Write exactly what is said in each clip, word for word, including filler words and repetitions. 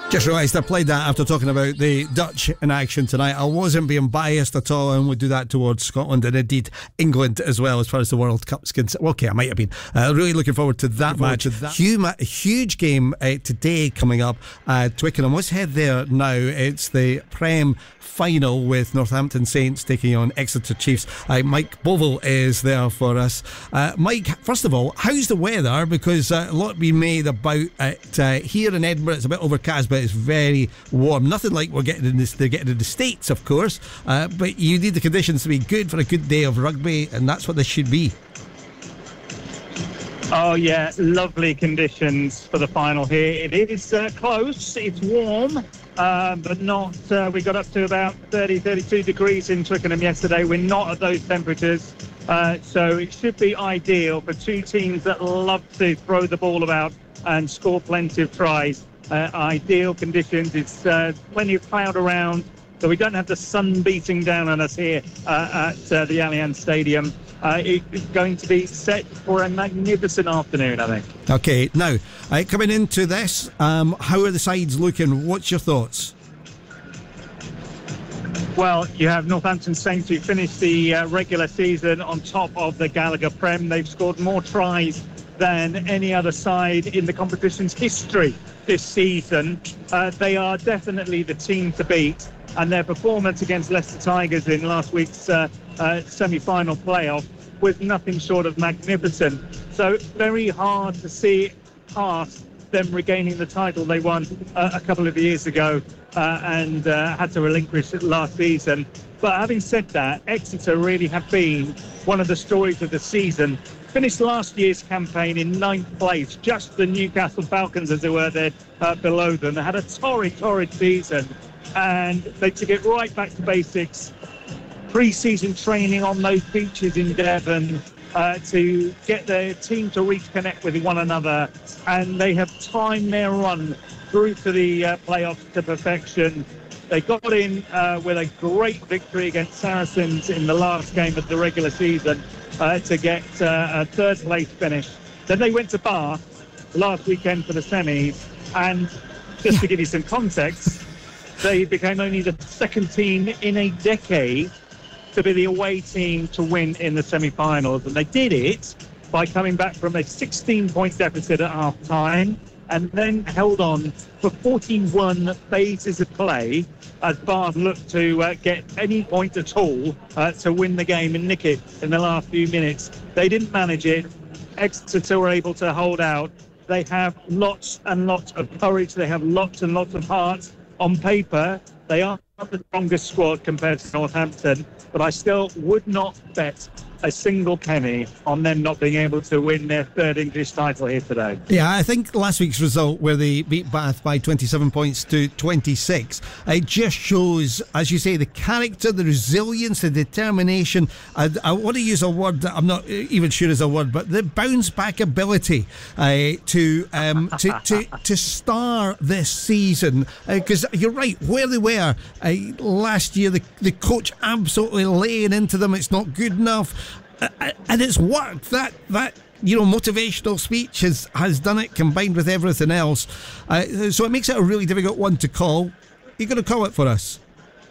Just realised I played that after talking about the Dutch in action tonight. I wasn't being biased at all, and would do that towards Scotland and indeed England as well, as far as the World Cup's concerned. Okay, I might have been. Uh, really looking forward to that match. To that. Huge, huge game uh, today coming up at Twickenham. Let's head there now. It's the Prem final with Northampton Saints taking on Exeter Chiefs. Uh, Mike Bovell is there for us. Uh, Mike, first of all, how's the weather? Because uh, a lot been made about it uh, here in Edinburgh. It's a bit overcast, but it's very warm. Nothing like we're getting in this. They're getting in the States, of course. Uh, but you need the conditions to be good for a good day of rugby, and that's what this should be. Oh yeah, lovely conditions for the final here. It is uh, close. It's warm. Uh, but not, uh, we got up to about thirty, thirty-two degrees in Twickenham yesterday. We're not at those temperatures. Uh, so it should be ideal for two teams that love to throw the ball about and score plenty of tries. Uh, ideal conditions. It's uh, plenty of cloud around, so we don't have the sun beating down on us here uh, at uh, the Allianz Stadium. Uh, it's going to be set for a magnificent afternoon, I think. Okay, now, uh, coming into this, um, how are the sides looking? What's your thoughts? Well, you have Northampton Saints, who finished the uh, regular season on top of the Gallagher Prem. They've scored more tries than any other side in the competition's history this season. Uh, they are definitely the team to beat, and their performance against Leicester Tigers in last week's uh, uh, semi-final playoff was nothing short of magnificent. So very hard to see past them regaining the title they won uh, a couple of years ago uh, and uh, had to relinquish it last season. But having said that, Exeter really have been one of the stories of the season. Finished last year's campaign in ninth place, just the Newcastle Falcons, as they were there uh, below them. They had a torrid, torrid season, and they took it right back to basics. Pre-season training on those beaches in Devon uh, to get their team to reconnect with one another, and they have timed their run through to the uh, playoffs to perfection. They got in uh, with a great victory against Saracens in the last game of the regular season uh, to get uh, a third place finish. Then they went to Bath last weekend for the semis, and just to give you some context, they became only the second team in a decade to be the away team to win in the semi-finals, and they did it by coming back from a sixteen-point deficit at half-time and then held on for forty-one phases of play as Bath looked to uh, get any point at all uh, to win the game and nick it in the last few minutes. They didn't manage it. Exeter were able to hold out. They have lots and lots of courage. They have lots and lots of heart. On paper, they are the strongest squad compared to Northampton, but I still would not bet a single penny on them not being able to win their third English title here today. Yeah, I think last week's result, where they beat Bath by twenty-seven points to twenty-six, it just shows, as you say, the character, the resilience, the determination. I, I want to use a word that I'm not even sure is a word, but the bounce back ability uh, to, um, to to to star this season. Because uh, you're right, where they were uh, last year, the, the coach absolutely laying into them, it's not good enough. Uh, and it's worked. That that you know motivational speech has has done it, combined with everything else. Uh, so it makes it a really difficult one to call. You're going to call it for us?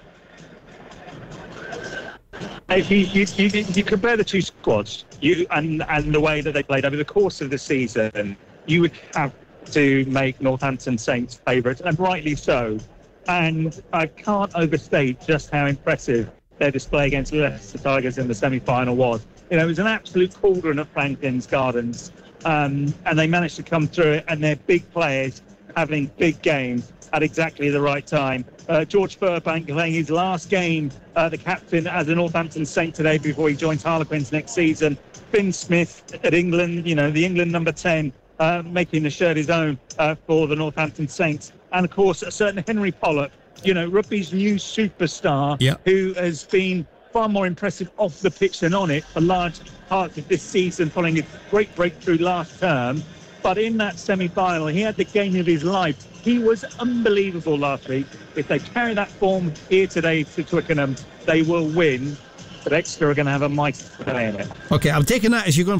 If you, you, you, you compare the two squads, you and and the way that they played over the course of the season, you would have to make Northampton Saints favourites, and rightly so. And I can't overstate just how impressive their display against Leicester Tigers in the semi-final was. You know, it was an absolute cauldron at Franklin's Gardens, um, and they managed to come through it, and their big players having big games at exactly the right time. Uh, George Furbank playing his last game, uh, the captain as a Northampton Saint today before he joins Harlequins next season. Finn Smith at England, you know, the England number ten, uh, making the shirt his own uh, for the Northampton Saints. And, of course, a certain Henry Pollock, you know, rugby's new superstar, yep, who has been far more impressive off the pitch than on it for large parts of this season, following his great breakthrough last term. But in that semi-final, he had the game of his life. He was unbelievable last week. If they carry that form here today to Twickenham, they will win. But Exeter are going to have a mighty play in it. Okay, I'm taking that as you're going